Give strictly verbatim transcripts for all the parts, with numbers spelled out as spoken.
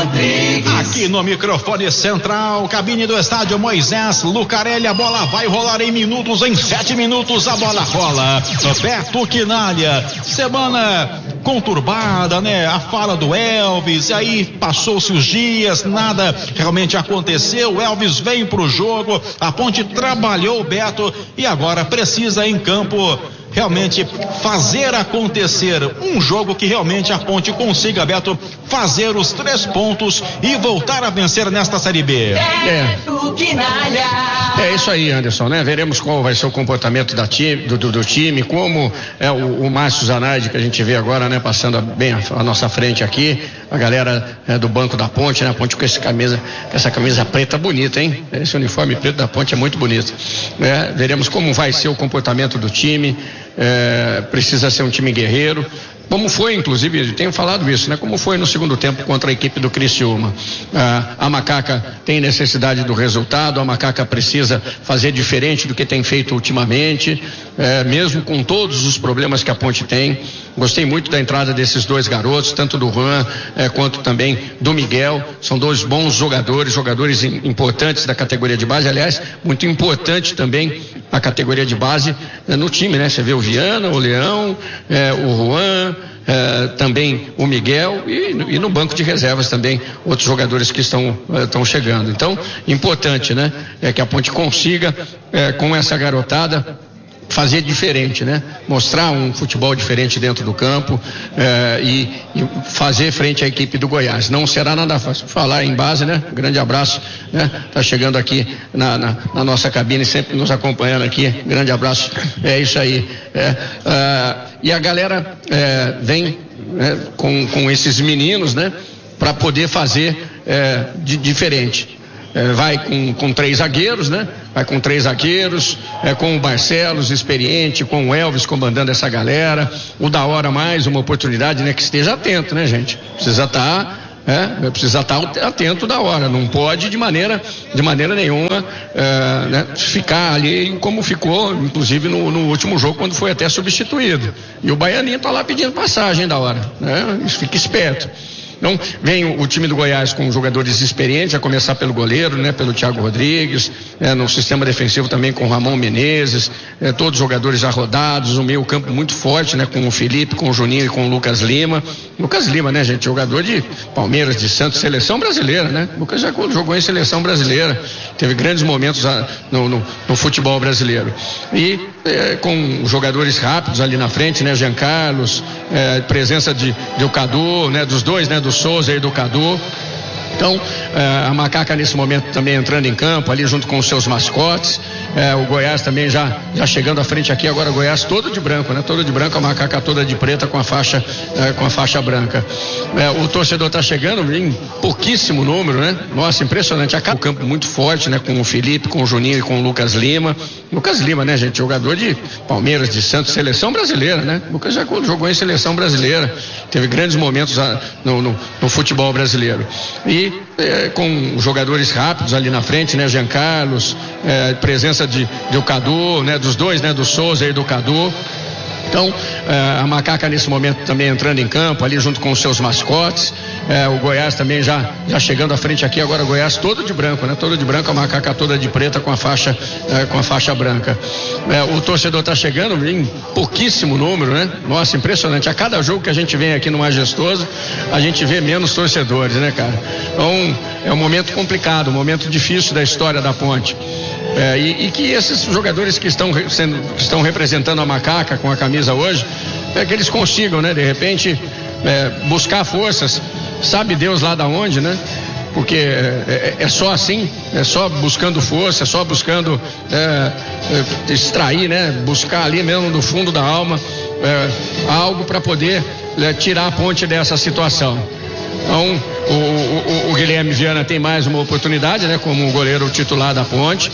Rodrigues. Aqui no microfone central, cabine do estádio Moisés Lucarelli, a bola vai rolar em minutos, em sete minutos a bola rola. Beto Quinalha, semana conturbada, né? A fala do Elvis, e aí passou-se os dias, nada realmente aconteceu. O Elvis vem pro jogo, a Ponte trabalhou o Beto e agora precisa em campo realmente fazer acontecer um jogo que realmente a Ponte consiga, Beto, fazer os três pontos e voltar a vencer nesta Série B. É, é isso aí, Anderson, né? Veremos qual vai ser o comportamento da time, do, do, do time, como é o, o Márcio Zanardi, que a gente vê agora, né? Passando bem a, a nossa frente aqui, a galera é, do banco da Ponte, né? A Ponte com essa camisa, com essa camisa preta bonita, hein? Esse uniforme preto da Ponte é muito bonito. É, veremos como vai ser o comportamento do time. É, precisa ser um time guerreiro, como foi, inclusive, tenho falado isso, né? Como foi no segundo tempo contra a equipe do Criciúma. Ah, a Macaca tem necessidade do resultado, a Macaca precisa fazer diferente do que tem feito ultimamente, é, mesmo com todos os problemas que a Ponte tem. Gostei muito da entrada desses dois garotos, tanto do Juan é, quanto também do Miguel. São dois bons jogadores, jogadores in, importantes da categoria de base. Aliás, muito importante também a categoria de base é, no time, né? Você vê o Viana, o Leão, é, o Juan, é, também o Miguel e, e no banco de reservas também outros jogadores que estão, estão chegando. Então, importante, né? É que a Ponte consiga, é, com essa garotada, fazer diferente, né? Mostrar um futebol diferente dentro do campo eh, e, e fazer frente à equipe do Goiás. Não será nada fácil. Falar em base, né? Grande abraço, né? Tá chegando aqui na, na, na nossa cabine, sempre nos acompanhando aqui. Grande abraço. É isso aí. É, ah, e a galera eh, vem né, com, com esses meninos, né? Para poder fazer eh, de diferente. É, vai com, com três zagueiros, né? Vai com três zagueiros, é, com o Barcelos experiente, com o Elvis comandando essa galera. O da hora mais uma oportunidade, né? Que esteja atento, né, gente? Precisa estar, é, precisa estar atento da hora. Não pode de maneira, de maneira nenhuma, é, né? Ficar ali como ficou, inclusive no, no último jogo, quando foi até substituído. E o Baianinho tá lá pedindo passagem da hora, né? Fique esperto. Então, vem o, o time do Goiás com jogadores experientes, a começar pelo goleiro, né, pelo Thiago Rodrigues, é, no sistema defensivo também com o Ramon Menezes, é, todos jogadores já rodados, um meio campo muito forte, né, com o Felipe, com o Juninho e com o Lucas Lima. Lucas Lima, né, gente, jogador de Palmeiras, de Santos, seleção brasileira, né? Lucas já jogou em seleção brasileira, teve grandes momentos a, no, no, no futebol brasileiro. E é, com jogadores rápidos ali na frente, né, Jean Carlos, é, presença de, de o Cadu, né, dos dois, né, do Souza e do Cadu. Então, eh, a Macaca nesse momento também entrando em campo, ali junto com os seus mascotes, eh, o Goiás também já, já chegando à frente aqui, agora o Goiás todo de branco, né? Todo de branco, a Macaca toda de preta com a faixa, eh, com a faixa branca. Eh, o torcedor está chegando em pouquíssimo número, né? Nossa, impressionante. O campo muito forte, né? Com o Felipe, com o Juninho e com o Lucas Lima. Lucas Lima, né, gente? Jogador de Palmeiras, de Santos, seleção brasileira, né? Lucas já jogou em seleção brasileira, teve grandes momentos a, no, no, no futebol brasileiro. E É, com jogadores rápidos ali na frente, né, Jean Carlos, é, presença de, de o Cadu, né, dos dois, né, do Souza e do Cadu. Então, eh, a Macaca nesse momento também entrando em campo, ali junto com os seus mascotes, eh, o Goiás também já, já chegando à frente aqui, agora o Goiás todo de branco, né? Todo de branco, a Macaca toda de preta com a faixa, eh, com a faixa branca. Eh, o torcedor está chegando em pouquíssimo número, né? Nossa, impressionante. A cada jogo que a gente vem aqui no Majestoso, a gente vê menos torcedores, né, cara? Então, é um momento complicado, um momento difícil da história da Ponte. É, e, e que esses jogadores que estão, sendo, que estão representando a Macaca com a camisa hoje, é que eles consigam, né, de repente, é, buscar forças, sabe Deus lá da onde, né? Porque é, é só assim, é só buscando força, é só buscando é, é, extrair, né? Buscar ali mesmo no fundo da alma é, algo para poder é, tirar a Ponte dessa situação. Então, o, o, o Guilherme Viana tem mais uma oportunidade, né? Como goleiro titular da Ponte.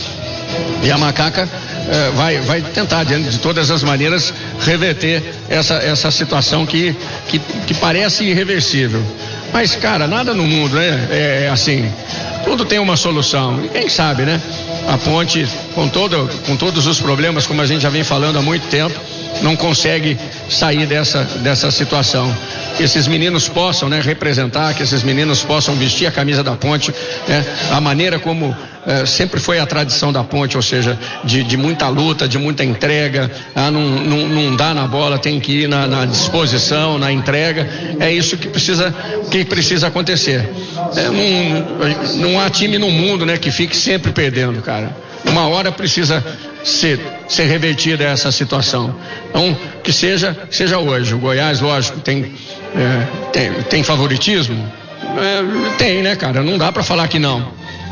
E a Macaca eh, vai, vai tentar, de, de todas as maneiras, reverter essa, essa situação que, que, que parece irreversível. Mas, cara, nada no mundo, né? É, é assim, tudo tem uma solução. E quem sabe, né? A Ponte, com, todo, com todos os problemas, como a gente já vem falando há muito tempo, não consegue sair dessa, dessa situação. Que esses meninos possam, né, representar, que esses meninos possam vestir a camisa da Ponte, né, a maneira como eh, sempre foi a tradição da Ponte, ou seja, de, de muita luta, de muita entrega, ah, não, não, não dá na bola, tem que ir na, na disposição, na entrega. É isso que precisa, que precisa acontecer. É, não, não há time no mundo, né, que fique sempre perdendo, cara. Uma hora precisa ser, ser revertida essa situação. Então, que seja, seja hoje. O Goiás, lógico, tem, é, tem, tem favoritismo? É, tem, né, cara? Não dá para falar que não.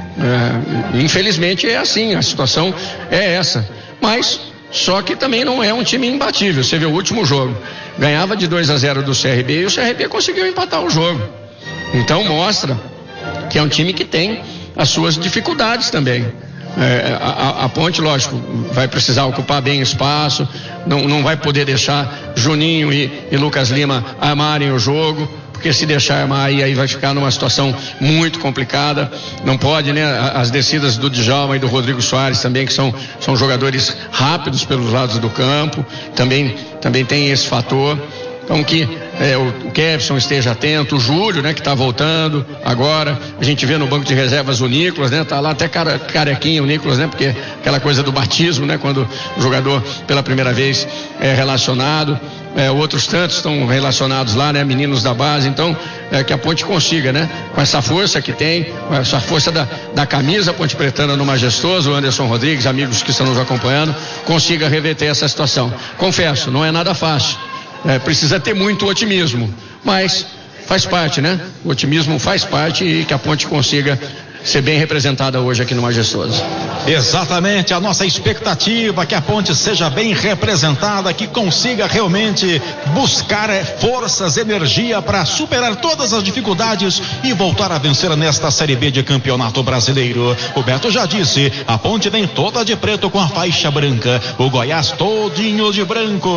É, infelizmente é assim, a situação é essa. Mas, só que também não é um time imbatível. Você vê o último jogo, ganhava de dois a zero do C R B e o C R B conseguiu empatar o jogo. Então mostra que é um time que tem as suas dificuldades também. É, a, a Ponte, lógico, vai precisar ocupar bem espaço, não, não vai poder deixar Juninho e, e Lucas Lima armarem o jogo, porque se deixar armar aí, aí vai ficar numa situação muito complicada. Não pode, né? As descidas do Djalma e do Rodrigo Soares também, que são, são jogadores rápidos pelos lados do campo, também, também tem esse fator. Então que é, o Kevson esteja atento, o Júlio, né, que está voltando agora. A gente vê no banco de reservas o Nicolas, né, tá lá até cara, carequinho o Nicolas, né, porque aquela coisa do batismo, né, quando o jogador pela primeira vez é relacionado. É, outros tantos estão relacionados lá, né, meninos da base. Então é, que a Ponte consiga, né, com essa força que tem, com essa força da, da camisa Ponte Pretana no Majestoso, o Anderson Rodrigues, amigos que estão nos acompanhando, consiga reverter essa situação. Confesso, não é nada fácil. É, precisa ter muito otimismo, mas faz parte, né? O otimismo faz parte e que a Ponte consiga ser bem representada hoje aqui no Majestoso. Exatamente, a nossa expectativa é que a Ponte seja bem representada, que consiga realmente buscar forças, energia para superar todas as dificuldades e voltar a vencer nesta Série B de Campeonato Brasileiro. O Beto já disse, a Ponte vem toda de preto com a faixa branca, o Goiás todinho de branco.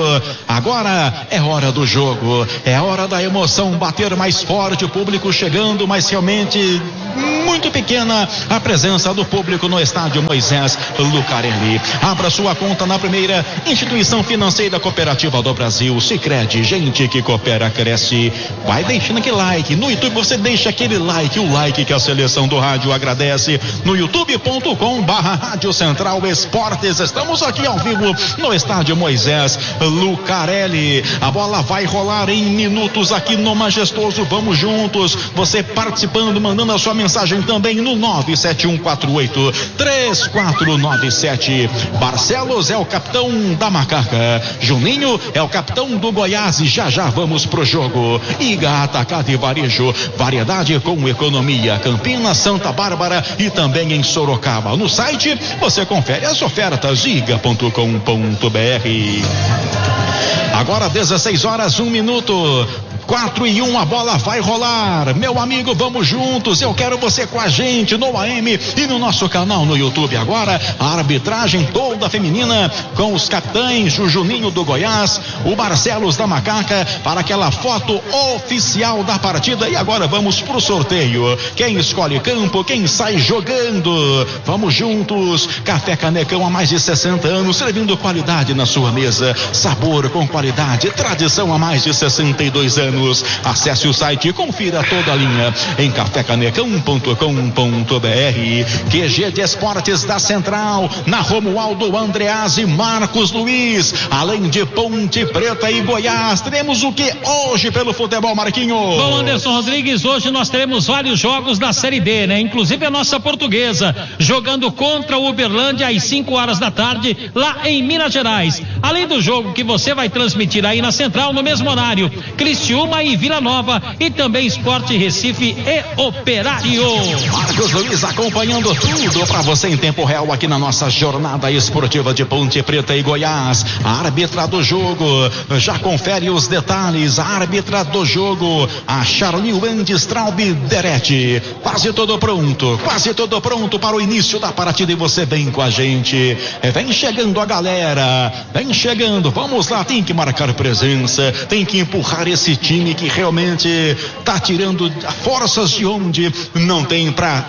Agora é hora do jogo, é hora da emoção bater mais forte, o público chegando, mas realmente muito pequena a presença do público no estádio Moisés Lucarelli. Abra sua conta na primeira instituição financeira cooperativa do Brasil, Sicredi. Gente que coopera, cresce. Vai deixando aquele like. No YouTube você deixa aquele like, o like que a seleção do rádio agradece. No youtube ponto com barra Rádio Central Esportes. Estamos aqui ao vivo no estádio Moisés Lucarelli. A bola vai rolar em minutos aqui no Majestoso. Vamos juntos. Você participando, mandando a sua mensagem também no nove sete um quatro oito três quatro nove sete. Barcelos é o capitão da Macaca, Juninho é o capitão do Goiás e já já vamos pro jogo. Iga Atacado e Varejo, variedade com economia, Campinas, Santa Bárbara e também em Sorocaba. No site você confere as ofertas iga ponto com ponto br. Agora dezesseis horas, um minuto. quatro e um, a bola vai rolar. Meu amigo, vamos juntos. Eu quero você com a gente no A M e no nosso canal no YouTube. Agora, a arbitragem toda feminina com os capitães, o Juninho do Goiás, o Barcelos da Macaca, para aquela foto oficial da partida. E agora vamos pro sorteio. Quem escolhe campo, quem sai jogando. Vamos juntos. Café Canecão há mais de sessenta anos, servindo qualidade na sua mesa. Sabor com qualidade, tradição há mais de sessenta e dois anos. Acesse o site e confira toda a linha em café canecão ponto com ponto br. Q G de Esportes da Central, na Romualdo Andreazzi, Marcos Luiz, além de Ponte Preta e Goiás. Teremos o que hoje pelo futebol, Marquinho? Bom, Anderson Rodrigues, hoje nós teremos vários jogos da Série B, né? Inclusive a nossa Portuguesa jogando contra o Uberlândia às cinco horas da tarde, lá em Minas Gerais. Além do jogo que você vai transmitir aí na Central, no mesmo horário, Criciúma e Vila Nova e também Sport Recife e Operário. Marcos Luiz acompanhando tudo para você em tempo real aqui na nossa jornada esportiva de Ponte Preta e Goiás. A árbitra do jogo já confere os detalhes. A árbitra do jogo, a Charlie Wendy Straub Derete. Quase tudo pronto, quase tudo pronto para o início da partida e você vem com a gente. Vem chegando a galera, vem chegando. Vamos lá, tem que marcar presença, tem que empurrar esse time que realmente tá tirando forças de onde não tem para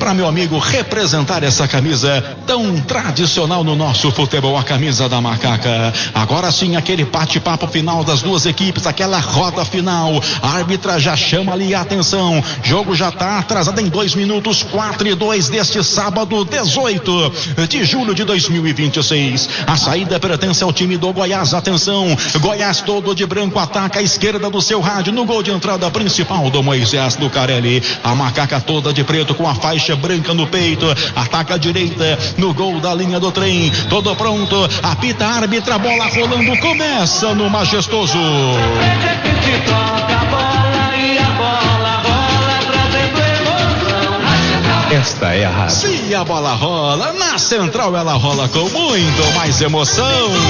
para meu amigo representar essa camisa tão tradicional no nosso futebol, a camisa da Macaca. Agora sim, aquele bate-papo final das duas equipes, aquela roda final. A árbitra já chama ali a atenção. Jogo já está atrasado em dois minutos, quatro e dois deste sábado, dezoito de julho de dois mil e vinte e seis. A saída pertence ao time do Goiás. Atenção, Goiás todo de branco ataca a esquerda do seu rádio no gol de entrada principal do Moisés Lucarelli. A Macaca toda de preto com a faixa branca no peito, ataca a direita no gol da linha do trem. Todo pronto, apita a árbitra, bola rolando, começa no Majestoso. Esta é a rádio. Se a bola rola, na Central ela rola com muito mais emoção.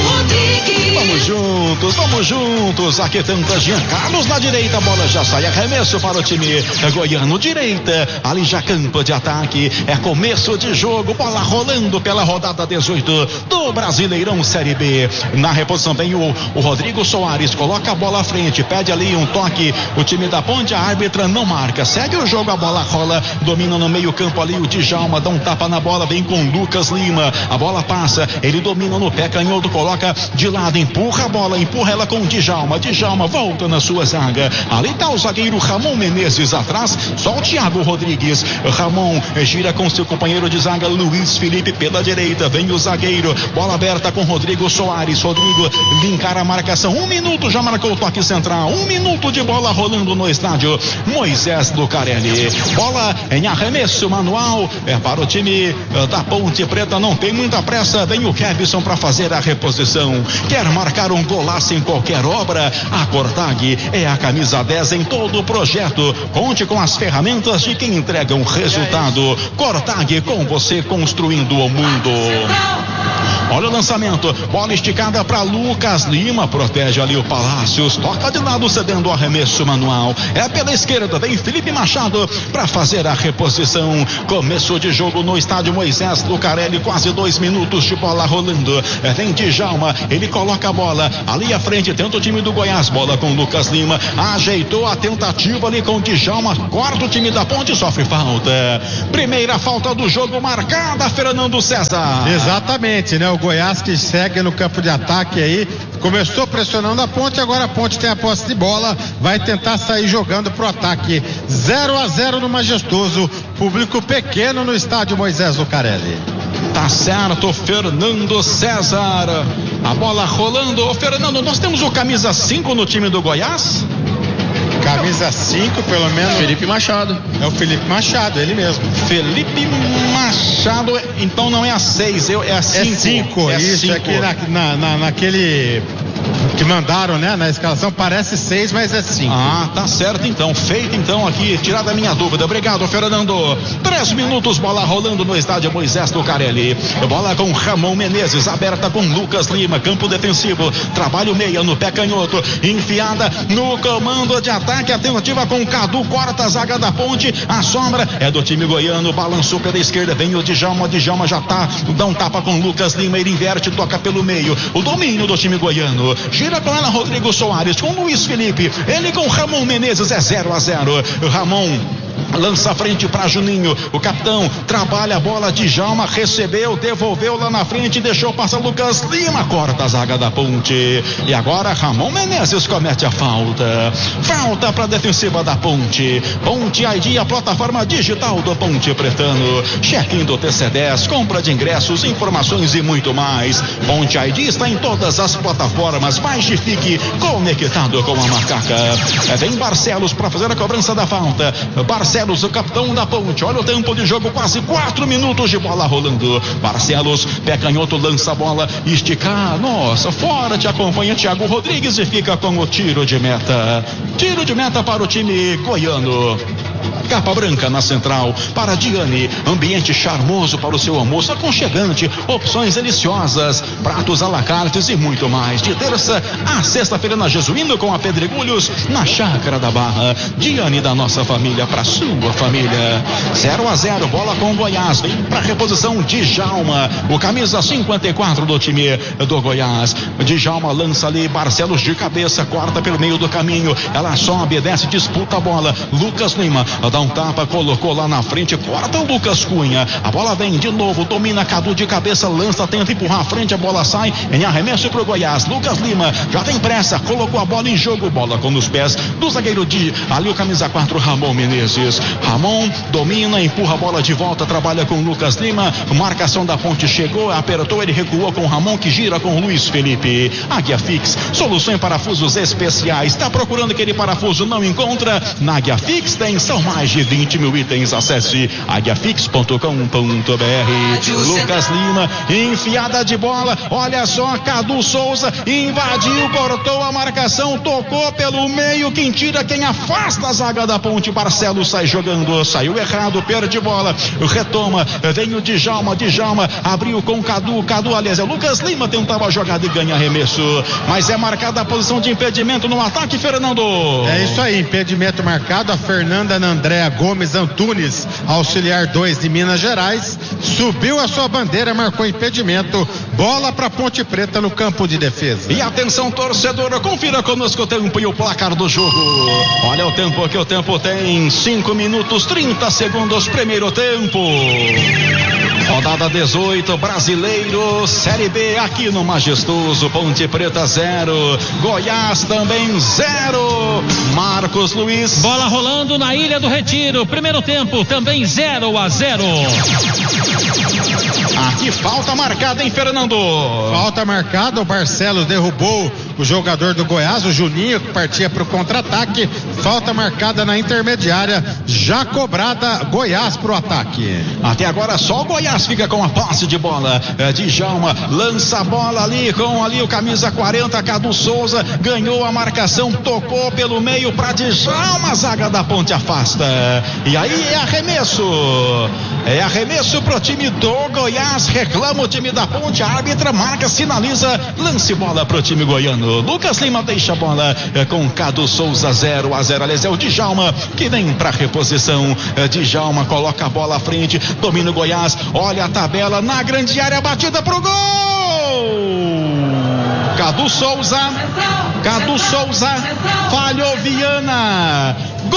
Vamos juntos, vamos juntos. Aqui tenta Jean Carlos na direita, a bola já sai. Arremesso para o time goiano, direita. Ali já campo de ataque. É começo de jogo, bola rolando pela rodada dezoito do Brasileirão Série B. Na reposição vem o, o Rodrigo Soares, coloca a bola à frente, pede ali um toque. O time da Ponte, a árbitra não marca. Segue o jogo, a bola rola, domina no meio campo ali o Djalma, dá um tapa na bola, vem com Lucas Lima, a bola passa, ele domina no pé canhoto, coloca de lado, empurra a bola, empurra ela com o Djalma, Djalma volta na sua zaga, ali tá o zagueiro Ramon Menezes atrás, só o Thiago Rodrigues. Ramon gira com seu companheiro de zaga Luiz Felipe pela direita, vem o zagueiro, bola aberta com Rodrigo Soares, Rodrigo linkar a marcação, um minuto já marcou o toque central, um minuto de bola rolando no estádio Moisés Lucarelli, bola em arremesso manual, é para o time da Ponte Preta, não tem muita pressa, vem o Kevson para fazer a reposição, quer marcar um golaço em qualquer obra, a Cortag é a camisa dez em todo o projeto, conte com as ferramentas de quem entrega um resultado, Cortag com você construindo o mundo. Olha o lançamento, bola esticada para Lucas Lima, protege ali o Palácios, toca de lado cedendo o arremesso manual, é pela esquerda, vem Felipe Machado para fazer a reposição, começo de jogo no estádio Moisés Lucarelli, quase dois minutos de bola rolando, é, vem Djalma, ele coloca a bola ali à frente, tenta o time do Goiás, bola com Lucas Lima, ajeitou a tentativa ali com Djalma, corta o time da Ponte, sofre falta, primeira falta do jogo marcada, Fernando César. Exatamente, né? O Goiás que segue no campo de ataque aí, começou pressionando a Ponte, agora a Ponte tem a posse de bola, vai tentar sair jogando pro ataque. zero a zero no Majestoso, público pequeno no estádio Moisés Lucarelli. Tá certo, Fernando César. A bola rolando. Ô, Fernando, nós temos o camisa cinco no time do Goiás? Camisa cinco, pelo menos. Felipe Machado. É o Felipe Machado, ele mesmo. Felipe Machado, então não é a seis, é a cinco. É cinco, é isso, cinco. aqui na, na, na, naquele que mandaram, né, na escalação, parece seis, mas é cinco. Ah, tá certo então, feito então aqui, tirada a minha dúvida, obrigado, Fernando. Três minutos, bola rolando no estádio Moisés Lucarelli, bola com Ramon Menezes, aberta com Lucas Lima, campo defensivo, trabalho meia no pé canhoto, enfiada no comando de ataque, a tentativa com Cadu, corta a zaga da Ponte, a sombra é do time goiano, balançou pela esquerda, vem o Djalma, o Djalma já tá, dá um tapa com Lucas Lima, ele inverte, toca pelo meio, o domínio do time goiano, gira com ela Rodrigo Soares, com Luiz Felipe, ele com Ramon Menezes, é zero a zero, Ramon lança a frente para Juninho, o capitão trabalha a bola, Djalma recebeu, devolveu lá na frente, deixou passar Lucas Lima, corta a zaga da Ponte, e agora Ramon Menezes comete a falta, falta para a defensiva da Ponte, Ponte I D, a plataforma digital do Ponte Pretano, check-in do T C dez, compra de ingressos, informações e muito mais. Ponte I D está em todas as plataformas, baixe e fique conectado com a Macaca. É, vem Barcelos para fazer a cobrança da falta, Barcelos, o capitão da Ponte, olha o tempo de jogo, quase quatro minutos de bola rolando, Barcelos, pé canhoto, lança a bola, esticar, nossa, fora, te acompanha Thiago Rodrigues e fica com o tiro de meta, tiro de meta para o time goiano. Capa branca na central para Diane, ambiente charmoso para o seu almoço, aconchegante, opções deliciosas, pratos à la carte e muito mais. De terça a sexta-feira na Jesuíno com a Pedregulhos, na Chácara da Barra. Diane da nossa família para sua família. zero a zero, bola com o Goiás, vem para reposição Djalma, o camisa cinquenta e quatro do time do Goiás. Djalma lança ali, Barcelos de cabeça, corta pelo meio do caminho, ela sobe, desce, disputa a bola, Lucas Lima dá um tapa, colocou lá na frente, corta o Lucas Cunha, a bola vem de novo, domina Cadu de cabeça, lança, tenta empurrar a frente, a bola sai em arremesso pro Goiás. Lucas Lima já tem pressa, colocou a bola em jogo, bola com os pés do zagueiro de ali o camisa quatro, Ramon Menezes. Ramon domina, empurra a bola de volta, trabalha com Lucas Lima, marcação da Ponte chegou, apertou, ele recuou com Ramon, que gira com Luiz Felipe. Águia Fix, solução em parafusos especiais. Está procurando aquele parafuso, não encontra? Na Águia Fix tem, são mais de vinte mil itens. Acesse águia fix ponto com ponto b r. Lucas Lima, enfiada de bola, olha só, Cadu Souza invadiu, cortou a marcação, tocou pelo meio, quem tira, quem afasta a zaga da Ponte. Barcelos sai jogando, saiu errado, perde bola, retoma, vem o Djalma, Djalma abriu com Cadu, Cadu, aliás, é o Lucas Lima, tentava a jogada e ganha arremesso, mas é marcada a posição de impedimento no ataque, Fernando. É isso aí, impedimento marcado, a Fernanda Andréa Gomes Antunes, auxiliar dois de Minas Gerais, subiu a sua bandeira, marcou impedimento, bola para Ponte Preta no campo de defesa. E atenção, torcedor, confira conosco o tempo e o placar do jogo. Olha o tempo aqui, o tempo tem cinco minutos, trinta segundos, primeiro tempo. Rodada dezoito, Brasileiro, Série B, aqui no Majestoso. Ponte Preta zero, Goiás também zero. Marcos Luiz. Bola rolando na Ilha do Retiro, primeiro tempo também zero a zero. Aqui falta marcada, hein, Fernando? Falta marcada, o Barcelos derrubou o jogador do Goiás, o Juninho, que partia para o contra-ataque. Falta marcada na intermediária, já cobrada, Goiás para o ataque. Até agora só o Goiás fica com a posse de bola. É, Djalma lança a bola ali com ali o camisa quarenta, Cadu Souza, ganhou a marcação, tocou pelo meio para Djalma, a zaga da Ponte afasta. E aí é arremesso. É arremesso pro time do Goiás, reclama o time da Ponte, a árbitra marca, sinaliza, lance bola pro time goiano. Lucas Lima deixa a bola é, com Cadu Souza, zero a zero. Aliás, é o Djalma que vem pra reposição. É, Djalma coloca a bola à frente, domina o Goiás, olha a tabela na grande área, batida pro gol! Cadu Souza, Cadu Souza, falhou Viana.